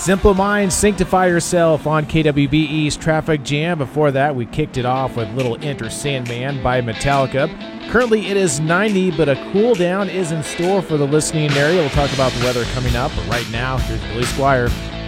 Simple Minds, Sanctify Yourself on KWB East Traffic Jam. Before that, we kicked it off with Little Enter Sandman by Metallica. Currently, it is 90, but a cool down is in store for the listening area. We'll talk about the weather coming up, but right now, here's Billy Squier.